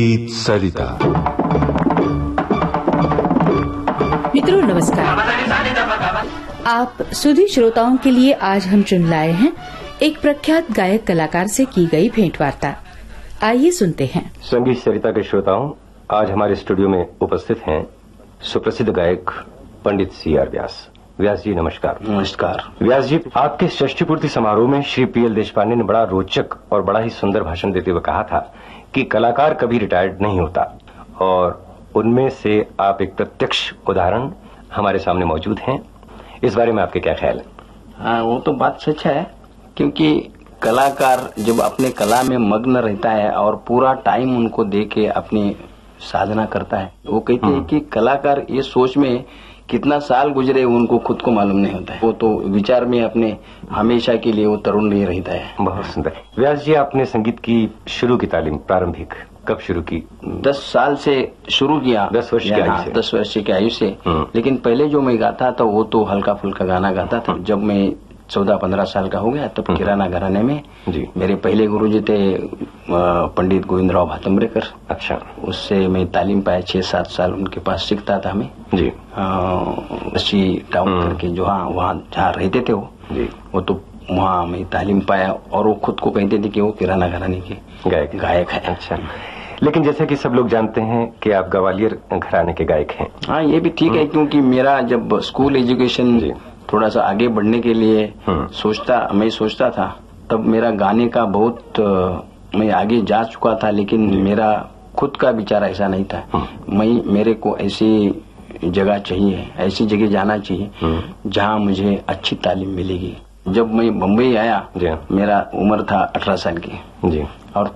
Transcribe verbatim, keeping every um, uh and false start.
संगीत सरिता। मित्रों नमस्कार। आप सुधी श्रोताओं के लिए आज हम चुन लाए हैं एक प्रख्यात गायक कलाकार से की गई भेंटवार्ता। आइए सुनते हैं। संगीत सरिता के श्रोताओं, आज हमारे स्टूडियो में उपस्थित हैं सुप्रसिद्ध गायक पंडित सी आर व्यास। व्यास जी नमस्कार। नमस्कार। व्यास जी, आपके षष्ठी पूर्ति समारोह में श्री पी एल देशपांडे ने बड़ा रोचक और बड़ा ही सुंदर भाषण देते हुए कहा था कि कलाकार कभी रिटायर्ड नहीं होता, और उनमें से आप एक प्रत्यक्ष उदाहरण हमारे सामने मौजूद हैं। इस बारे में आपके क्या ख्याल है? हाँ, वो तो बात सच है, क्योंकि कलाकार जब अपने कला में मग्न रहता है और पूरा टाइम उनको दे के अपनी साधना करता है, वो कहते हैं कि कलाकार ये सोच में कितना साल गुजरे उनको खुद को मालूम नहीं होता है। वो तो विचार में अपने हमेशा के लिए वो तरुण नहीं रहता है। बहुत सुंदर। व्यास जी, आपने संगीत की शुरू की तालीम प्रारंभिक कब शुरू की? दस साल से शुरू किया। दस वर्ष की आयु से? दस वर्ष की आयु से। लेकिन पहले जो मैं गाता था वो तो हल्का फुल्का गाना गाता था। जब मैं चौदह पंद्रह साल का हो गया तब किराना घराने में जी। मेरे पहले गुरुजी थे पंडित गोविंदराव भातंब्रेकर। अच्छा। उससे मैं तालीम पाया, छह सात साल उनके पास सीखता था मैं जी। अस्सी टाउन करके जो हाँ वहाँ जहाँ रहते थे वो जी, वो तो वहाँ मैं तालीम पाया, और वो खुद को कहते थे कि वो किराना घराने के गायक गायक है। अच्छा। लेकिन जैसे कि सब लोग जानते हैं कि आप ग्वालियर घराने के गायक हैं। हाँ, ये भी ठीक है, क्योंकि मेरा जब स्कूल एजुकेशन थोड़ा सा आगे बढ़ने के लिए सोचता मैं सोचता था, तब मेरा गाने का बहुत मैं आगे जा चुका था, लेकिन मेरा खुद का विचार ऐसा नहीं था। मैं मेरे को ऐसी जगह चाहिए, ऐसी जगह जाना चाहिए जहाँ मुझे अच्छी तालीम मिलेगी। जब मैं बम्बई आया, मेरा उम्र था अठारह साल की जी,